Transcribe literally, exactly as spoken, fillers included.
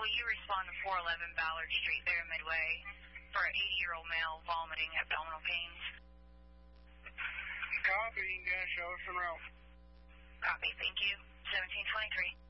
will you respond to four eleven Ballard Street there in Midway for an eighty-year-old male vomiting abdominal pains? Copy, you can show us around. Copy, thank you. seventeen twenty-three.